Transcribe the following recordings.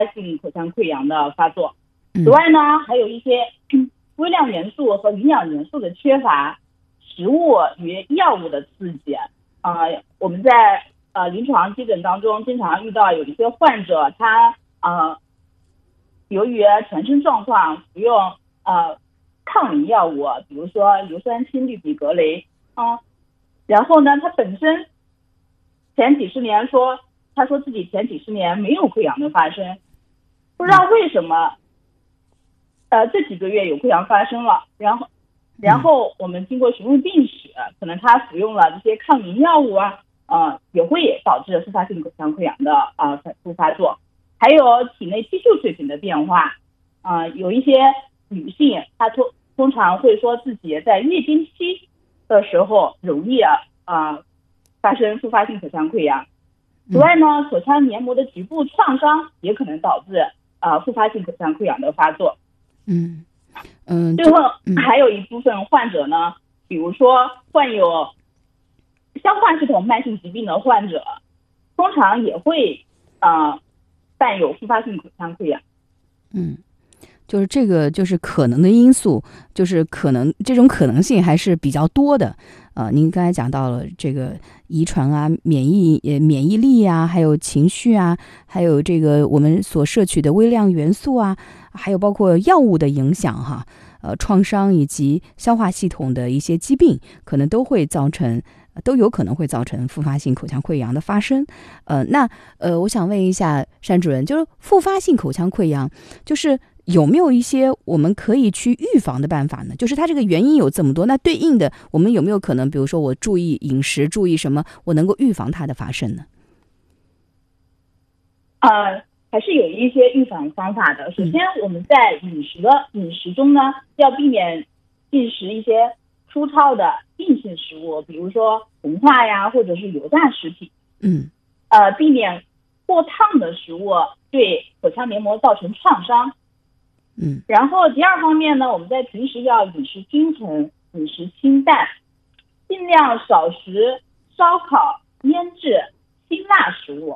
性口腔溃疡的发作。此外呢，还有一些微量元素和营养元素的缺乏，食物与药物的刺激。我们在临床基诊当中经常遇到有一些患者，他由于全身状况服用抗凝药物，比如说硫酸氢氯吡格雷然后呢，他本身他说自己前几十年没有溃疡的发生，不知道为什么这几个月有溃疡发生了，然后我们经过询问病史，可能他服用了这些抗凝药物也会导致复发性口腔溃疡的反复发作。还有体内激素水平的变化，有一些女性她通常会说自己在月经期的时候容易发生复发性口腔溃疡。此外呢，口腔黏膜的局部创伤也可能导致复发性口腔溃疡的发作。最后还有一部分患者呢，比如说患有消化系统慢性疾病的患者，通常也会伴有复发性口腔溃疡。 就是这个就是可能的因素，就是这种可能性还是比较多的。您刚才讲到了这个遗传啊、免疫力啊，还有情绪啊，还有这个我们所摄取的微量元素啊，还有包括药物的影响哈，创伤以及消化系统的一些疾病，可能都有可能会造成复发性口腔溃疡的发生。我想问一下单主任，就是复发性口腔溃疡，就是有没有一些我们可以去预防的办法呢？就是它这个原因有这么多，那对应的我们有没有可能，比如说我注意饮食，注意什么，我能够预防它的发生呢？ 还是有一些预防方法的。首先，我们在饮食中呢，要避免进食一些粗糙的硬性食物，比如说红化呀，或者是油炸食品。避免过烫的食物对口腔黏膜造成创伤。然后第二方面呢，我们在平时要饮食均衡，饮食清淡，尽量少食烧烤、腌制、辛辣食物。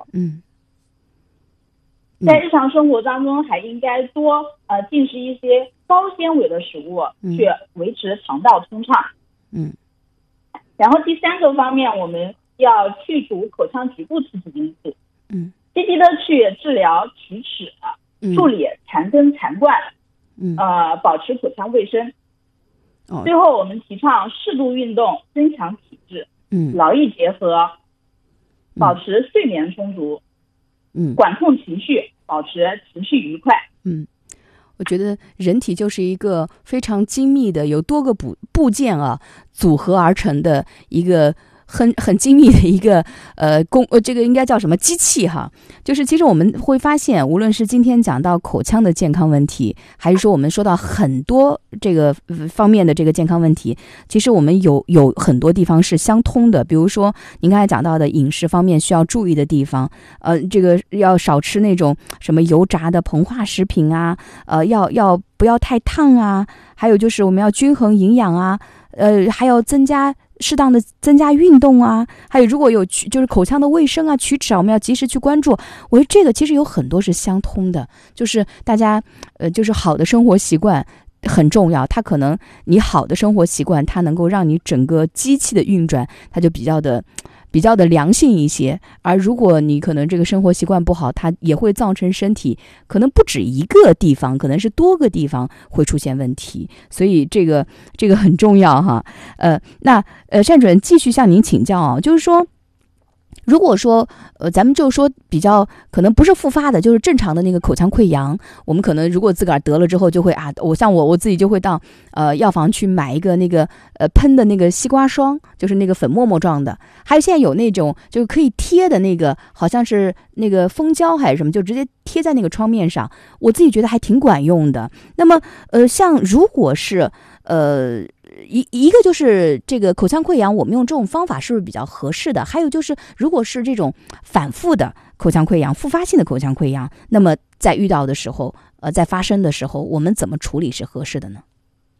在日常生活当中，还应该多进食一些高纤维的食物，去维持肠道通畅。然后第三个方面，我们要去除口腔局部刺激因素，积极的去治疗龋齿，处理残根残冠，保持口腔卫生。最后，我们提倡适度运动，增强体质，劳逸结合，保持睡眠充足，管控情绪，保持情绪愉快。 我觉得人体就是一个非常精密的，有多个部件组合而成的一个很精密的一个这个应该叫什么机器哈？就是其实我们会发现，无论是今天讲到口腔的健康问题，还是说我们说到很多这个方面的这个健康问题，其实我们有很多地方是相通的。比如说您刚才讲到的饮食方面需要注意的地方，这个要少吃那种什么油炸的膨化食品啊，要不要太烫啊，还有就是我们要均衡营养啊，还要适当的增加运动啊，还有如果有就是口腔的卫生啊、龋齿我们要及时去关注。我觉得这个其实有很多是相通的，就是大家就是好的生活习惯很重要，它可能你好的生活习惯，它能够让你整个机器的运转，它就比较的良性一些。而如果你可能这个生活习惯不好，它也会造成身体可能不止一个地方，可能是多个地方会出现问题。所以这个很重要哈。单主任继续向您请教就是说，如果说咱们就说比较可能不是复发的，就是正常的那个口腔溃疡，我们可能如果自个儿得了之后就会我自己就会到药房去买一个那个喷的那个西瓜霜，就是那个粉末末状的，还有现在有那种就是可以贴的那个，好像是那个蜂胶还是什么，就直接贴在那个创面上，我自己觉得还挺管用的。那么像如果是一个就是这个口腔溃疡，我们用这种方法是不是比较合适的？还有就是，如果是这种反复的口腔溃疡、复发性的口腔溃疡，那么在遇到的时候，在发生的时候，我们怎么处理是合适的呢？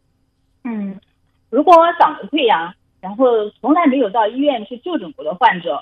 如果长了溃疡，然后从来没有到医院去就诊过的患者，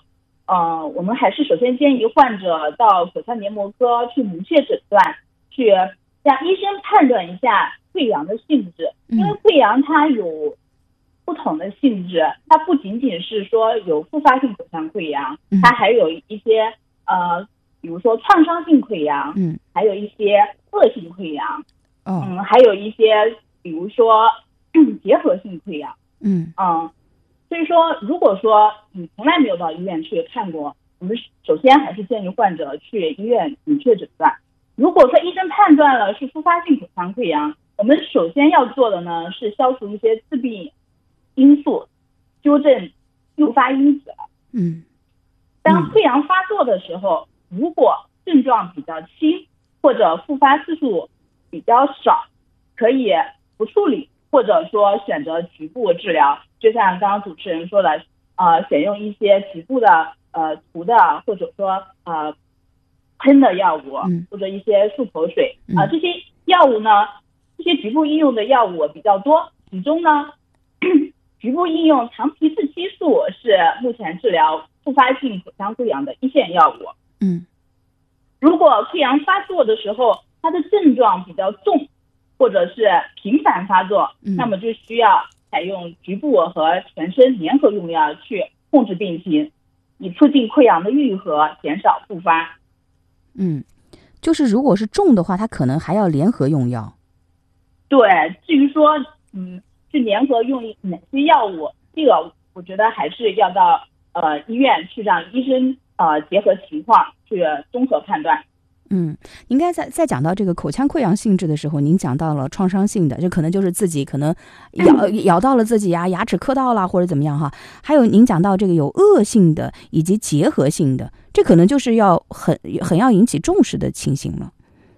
我们还是首先建议患者到口腔黏膜科去明确诊断，去让医生判断一下溃疡的性质，因为溃疡它有不同的性质，它不仅仅是说有复发性口腔溃疡，它还有一些比如说创伤性溃疡，还有一些恶性溃疡，还有一些比如说结核性溃疡，所以说如果说你从来没有到医院去看过，我们首先还是建议患者去医院明确诊断。如果说医生判断了是复发性口腔溃疡，我们首先要做的呢是消除一些致病因素，纠正诱发因子。当溃疡发作的时候，如果症状比较轻或者复发次数比较少，可以不处理，或者说选择局部治疗，就像刚刚主持人说的，选用一些局部的涂的，或者说喷的药物，或者一些漱口水这些药物呢，这些局部应用的药物比较多，其中呢局部应用糖皮质激素是目前治疗复发性口腔溃疡的一线药物。如果溃疡发作的时候，它的症状比较重，或者是频繁发作，那么就需要采用局部和全身联合用药去控制病情，以促进溃疡的愈合，减少复发。 就是如果是重的话，它可能还要联合用药。 对，至于说去联合用哪些药物，这个我觉得还是要到医院去让医生结合情况去综合判断。 您刚才在讲到这个口腔溃疡性质的时候，您讲到了创伤性的，这可能就是自己可能咬到了自己呀，牙齿磕到了或者怎么样哈。还有您讲到这个有恶性的以及结核性的，这可能就是要很要引起重视的情形了。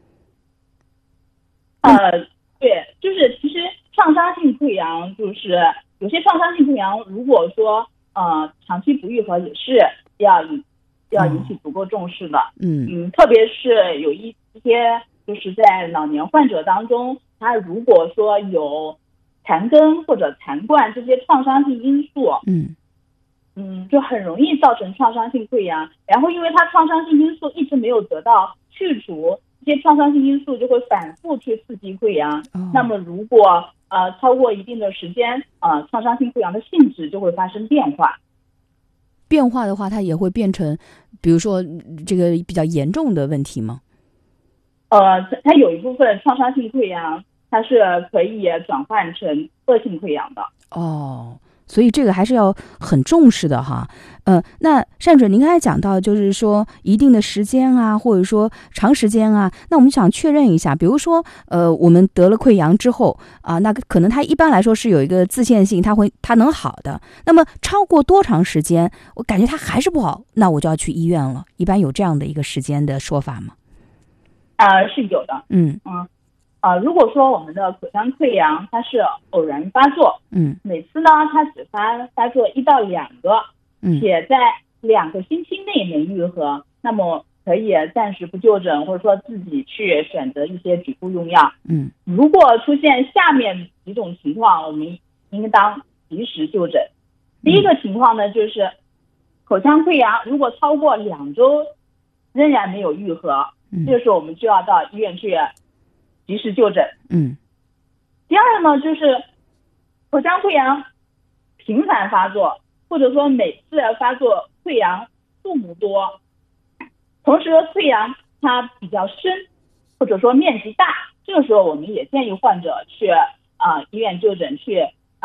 对，就是其实创伤性溃疡，就是有些创伤性溃疡，如果说长期不愈合，也是要引起足够重视的。特别是有一些就是在老年患者当中，他如果说有残根或者残冠这些创伤性因素，就很容易造成创伤性溃疡。然后因为它创伤性因素一直没有得到去除，这些创伤性因素就会反复去刺激溃疡。那么如果超过一定的时间，创伤性溃疡的性质就会发生变化。 变化的话，它也会变成，比如说这个比较严重的问题吗？ 它有一部分创伤性溃疡，它是可以转换成恶性溃疡的。 所以这个还是要很重视的哈。那单主任，您刚才讲到就是说一定的时间啊，或者说长时间啊，那我们想确认一下，比如说我们得了溃疡之后那可能它一般来说是有一个自限性，它能好的。那么超过多长时间，我感觉它还是不好，那我就要去医院了。一般有这样的一个时间的说法吗？ 是有的。如果说我们的口腔溃疡它是偶然发作，每次呢它只发作1到2个，且在2个星期内没愈合，那么可以暂时不就诊，或者说自己去选择一些局部用药。如果出现下面几种情况，我们应当及时就诊。第一个情况呢，就是口腔溃疡如果超过2周仍然没有愈合，这个时候我们就要到医院去及时就诊。第二呢，就是口腔溃疡频繁发作，或者说每次发作溃疡数目多，同时溃疡它比较深，或者说面积大，这个时候我们也建议患者去医院就诊，去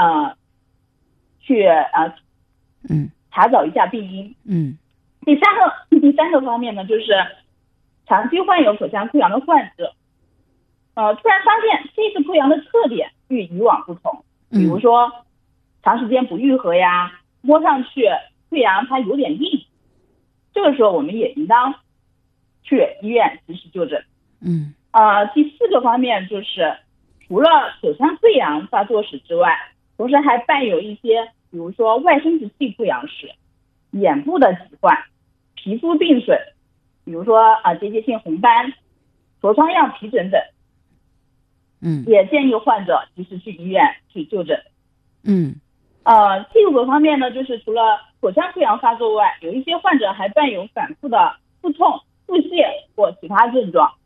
查找一下病因。第三个方面呢，就是长期患有口腔溃疡的患者，突然发现这次溃疡的特点与以往不同，比如说长时间不愈合呀，摸上去溃疡它有点硬，这个时候我们也应当去医院及时就诊。第四个方面就是除了口腔溃疡发作史之外，同时还伴有一些比如说外生殖器溃疡史、眼部的疾患、皮肤病损，比如说结节性红斑、痤疮样皮疹等。也建议患者及时去医院去就诊。第五个方面呢，就是除了口腔溃疡发作外，有一些患者还伴有反复的腹痛、腹泻或其他症状。